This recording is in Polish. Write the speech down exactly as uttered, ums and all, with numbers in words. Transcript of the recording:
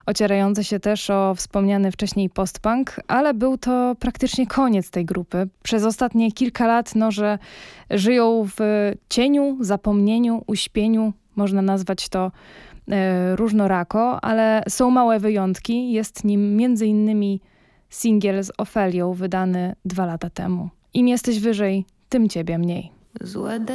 ocierające się też o wspomniany wcześniej postpunk, ale był to praktycznie koniec tej grupy. Przez ostatnie kilka lat noże żyją w cieniu, zapomnieniu, uśpieniu. Można nazwać to e, różnorako, ale są małe wyjątki. Jest nim między innymi singiel z Ofelią wydany dwa lata temu. Im jesteś wyżej, tym ciebie mniej. Złe